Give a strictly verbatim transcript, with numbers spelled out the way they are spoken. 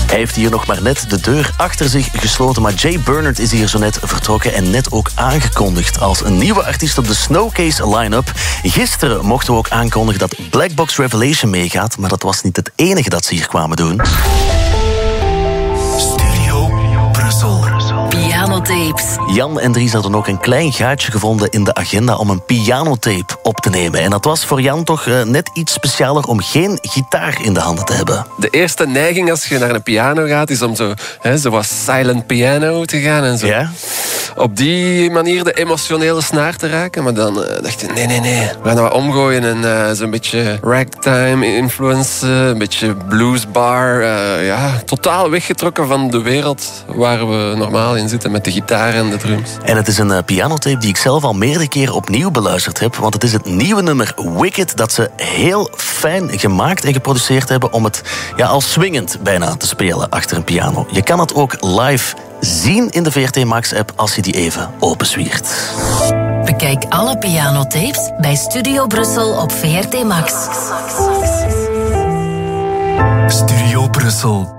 Hij heeft hier nog maar net de deur achter zich gesloten, maar Jay Bernard is hier zo net vertrokken en net ook aangekondigd als een nieuwe artiest op de Snowcase line-up. Gisteren mochten we ook aankondigen dat Black Box Revelation meegaat, maar dat was niet het enige dat ze hier kwamen doen. Studio Brussel. Pianotapes. Jan en Dries hadden ook een klein gaatje gevonden in de agenda om een pianotape op te nemen. En dat was voor Jan toch uh, net iets specialer om geen gitaar in de handen te hebben. De eerste neiging als je naar een piano gaat is om zo, hè, zoals silent piano te gaan en zo. Ja? Op die manier de emotionele snaar te raken. Maar dan uh, dacht je, nee, nee, nee. We gaan dat wat omgooien en uh, zo'n beetje ragtime influence, uh, een beetje bluesbar. Uh, ja, totaal weggetrokken van de wereld waar we normaal in zitten met de gitaar en de drums. En het is een uh, pianotape die ik zelf al meerdere keren opnieuw beluisterd heb, want het is het nieuwe nummer Wicked dat ze heel fijn gemaakt en geproduceerd hebben om het ja, al swingend bijna te spelen achter een piano. Je kan het ook live zien in de V R T Max app als je die even openzwiert. Bekijk alle pianotapes bij Studio Brussel op V R T Max. Studio Brussel.